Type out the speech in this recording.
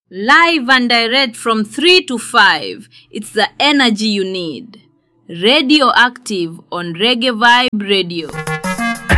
Live and direct from 3 to 5. It's the energy you need. Radioactive on Reggae Vibe Radio.